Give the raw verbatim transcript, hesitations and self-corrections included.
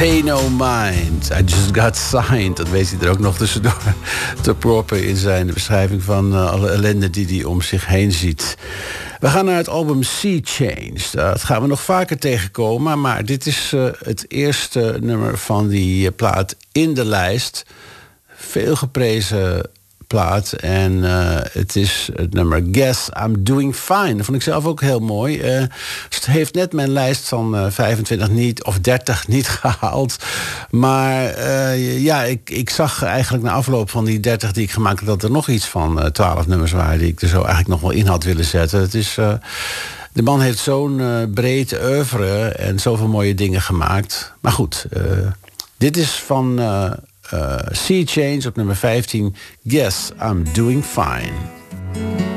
Pay no mind, I just got signed. Dat weet hij er ook nog tussendoor te proppen in zijn beschrijving van uh, alle ellende die hij om zich heen ziet. We gaan naar het album Sea Change. Dat gaan we nog vaker tegenkomen, maar dit is uh, het eerste nummer van die uh, plaat in de lijst. Veel geprezen plaat. En uh, het is het nummer Guess I'm Doing Fine. Dat vond ik zelf ook heel mooi. Uh, het heeft net mijn lijst van uh, vijfentwintig niet, of dertig niet gehaald. Maar uh, ja, ik, ik zag eigenlijk na afloop van die dertig die ik gemaakt had, dat er nog iets van uh, twaalf nummers waren die ik er zo eigenlijk nog wel in had willen zetten. Het is... Uh, De man heeft zo'n uh, breed oeuvre en zoveel mooie dingen gemaakt. Maar goed, uh, dit is van uh, uh, Sea Change op nummer vijftien. Guess I'm Doing Fine.